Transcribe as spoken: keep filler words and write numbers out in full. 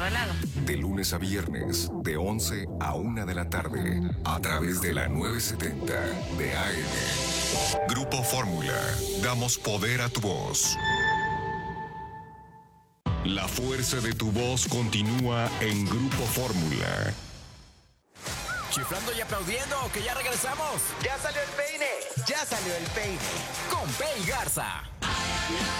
acorralado. De lunes a viernes, de once a una de la tarde, a través de la nueve setenta de A M. Grupo Fórmula. Damos poder a tu voz. La fuerza de tu voz continúa en Grupo Fórmula. Chiflando y aplaudiendo, que ya regresamos. ¡Ya salió el peine! Ya salió el peine. Con Pei Garza.